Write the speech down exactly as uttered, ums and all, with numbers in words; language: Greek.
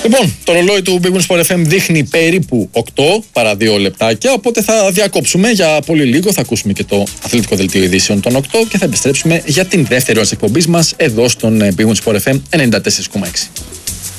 Λοιπόν, το ρολόι του Big Win Sport εφ εμ δείχνει περίπου οκτώ παρά δύο λεπτάκια, οπότε θα διακόψουμε για πολύ λίγο, θα ακούσουμε και το αθλητικό δελτίο ειδήσεων των οκτώ και θα επιστρέψουμε για την δεύτερη ώρα της εκπομπής μας εδώ στον Big Win Sport εφ εμ ενενήντα τέσσερα κόμμα έξι.